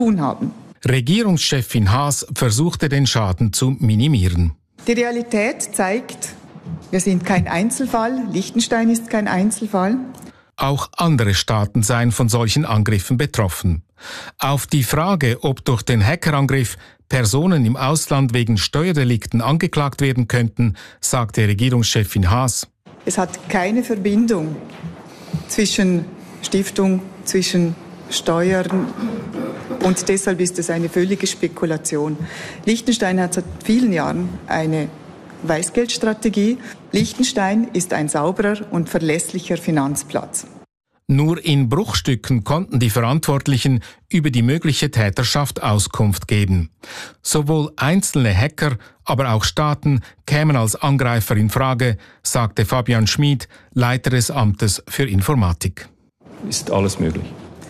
tun haben. Regierungschefin Haas versuchte den Schaden zu minimieren. Die Realität zeigt, wir sind kein Einzelfall, Liechtenstein ist kein Einzelfall. Auch andere Staaten seien von solchen Angriffen betroffen. Auf die Frage, ob durch den Hackerangriff Personen im Ausland wegen Steuerdelikten angeklagt werden könnten, sagte Regierungschefin Haas: Es hat keine Verbindung zwischen Stiftung, zwischen Steuern und deshalb ist es eine völlige Spekulation. Liechtenstein hat seit vielen Jahren eine Weißgeldstrategie. Liechtenstein ist ein sauberer und verlässlicher Finanzplatz. Nur in Bruchstücken konnten die Verantwortlichen über die mögliche Täterschaft Auskunft geben. Sowohl einzelne Hacker, aber auch Staaten kämen als Angreifer in Frage, sagte Fabian Schmid, Leiter des Amtes für Informatik. Ist alles möglich.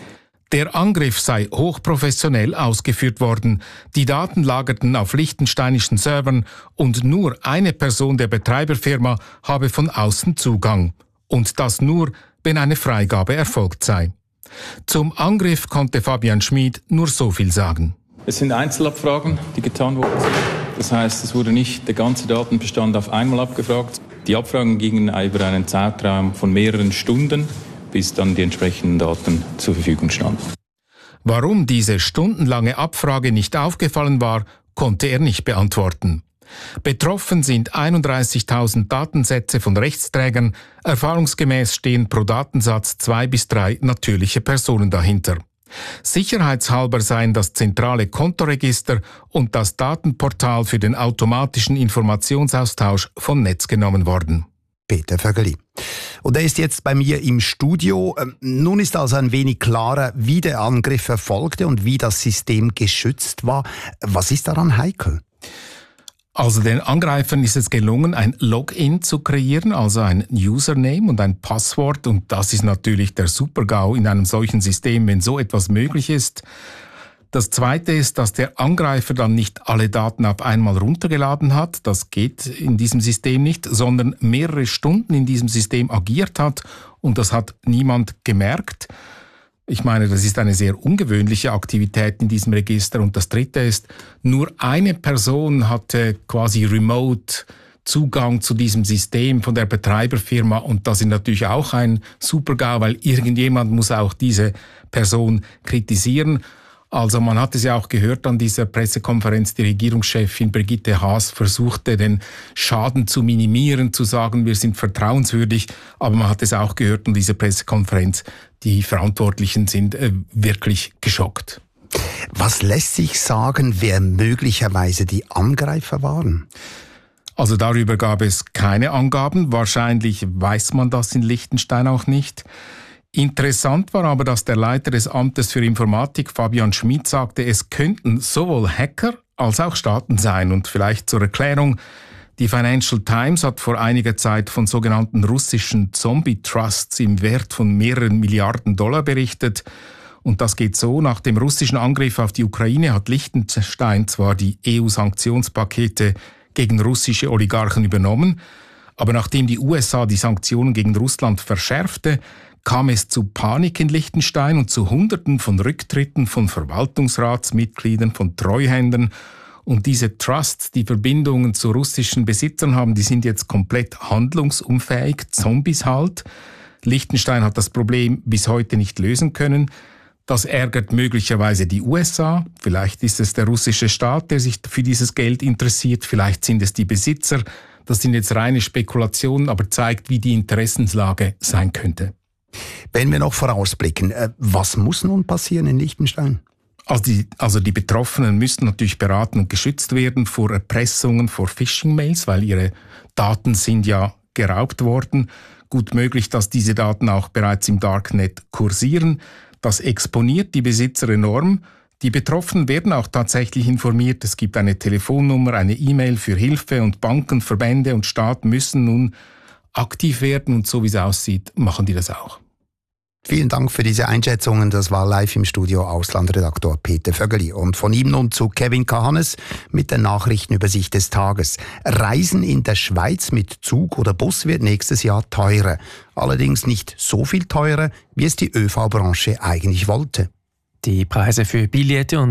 Der Angriff sei hochprofessionell ausgeführt worden. Die Daten lagerten auf liechtensteinischen Servern und nur eine Person der Betreiberfirma habe von außen Zugang. Und das nur, wenn eine Freigabe erfolgt sei. Zum Angriff konnte Fabian Schmid nur so viel sagen. Es sind Einzelabfragen, die getan worden sind. Das heißt, es wurde nicht der ganze Datenbestand auf einmal abgefragt. Die Abfragen gingen über einen Zeitraum von mehreren Stunden, bis dann die entsprechenden Daten zur Verfügung standen. Warum diese stundenlange Abfrage nicht aufgefallen war, konnte er nicht beantworten. Betroffen sind 31.000 Datensätze von Rechtsträgern. Erfahrungsgemäß stehen pro Datensatz 2 bis 3 natürliche Personen dahinter. Sicherheitshalber seien das zentrale Kontoregister und das Datenportal für den automatischen Informationsaustausch vom Netz genommen worden. Peter Vögeli. Und er ist jetzt bei mir im Studio. Nun ist also ein wenig klarer, wie der Angriff erfolgte und wie das System geschützt war. Was ist daran heikel? Also den Angreifern ist es gelungen, ein Login zu kreieren, also ein Username und ein Passwort. Und das ist natürlich der Super-GAU in einem solchen System, wenn so etwas möglich ist. Das Zweite ist, dass der Angreifer dann nicht alle Daten auf einmal runtergeladen hat. Das geht in diesem System nicht, sondern mehrere Stunden in diesem System agiert hat und das hat niemand gemerkt. Ich meine, das ist eine sehr ungewöhnliche Aktivität in diesem Register. Und das Dritte ist, nur eine Person hatte quasi remote Zugang zu diesem System von der Betreiberfirma und das ist natürlich auch ein Super-GAU, weil irgendjemand muss auch diese Person kritisieren. Also man hat es ja auch gehört an dieser Pressekonferenz, die Regierungschefin Brigitte Haas versuchte, den Schaden zu minimieren, zu sagen, wir sind vertrauenswürdig. Aber man hat es auch gehört an dieser Pressekonferenz, die Verantwortlichen sind wirklich geschockt. Was lässt sich sagen, wer möglicherweise die Angreifer waren? Also darüber gab es keine Angaben. Wahrscheinlich weiß man das in Liechtenstein auch nicht. Interessant war aber, dass der Leiter des Amtes für Informatik, Fabian Schmid, sagte, es könnten sowohl Hacker als auch Staaten sein. Und vielleicht zur Erklärung, die Financial Times hat vor einiger Zeit von sogenannten russischen Zombie-Trusts im Wert von mehreren Milliarden Dollar berichtet. Und das geht so: Nach dem russischen Angriff auf die Ukraine hat Liechtenstein zwar die EU-Sanktionspakete gegen russische Oligarchen übernommen, aber nachdem die USA die Sanktionen gegen Russland verschärfte, kam es zu Panik in Liechtenstein und zu Hunderten von Rücktritten von Verwaltungsratsmitgliedern, von Treuhändern. Und diese Trusts, die Verbindungen zu russischen Besitzern haben, die sind jetzt komplett handlungsunfähig, Zombies halt. Liechtenstein hat das Problem bis heute nicht lösen können. Das ärgert möglicherweise die USA. Vielleicht ist es der russische Staat, der sich für dieses Geld interessiert. Vielleicht sind es die Besitzer. Das sind jetzt reine Spekulationen, aber zeigt, wie die Interessenslage sein könnte. Wenn wir noch vorausblicken, was muss nun passieren in Liechtenstein? Also die Betroffenen müssten natürlich beraten und geschützt werden vor Erpressungen, vor Phishing-Mails, weil ihre Daten sind ja geraubt worden. Gut möglich, dass diese Daten auch bereits im Darknet kursieren. Das exponiert die Besitzer enorm. Die Betroffenen werden auch tatsächlich informiert. Es gibt eine Telefonnummer, eine E-Mail für Hilfe und Banken, Verbände und Staat müssen nun aktiv werden und so wie es aussieht, machen die das auch. Vielen Dank für diese Einschätzungen. Das war live im Studio Auslandredaktor Peter Vögeli. Und von ihm nun zu Kevin Kahanes mit der Nachrichtenübersicht des Tages. Reisen in der Schweiz mit Zug oder Bus wird nächstes Jahr teurer. Allerdings nicht so viel teurer, wie es die ÖV-Branche eigentlich wollte. Die Preise für Billette und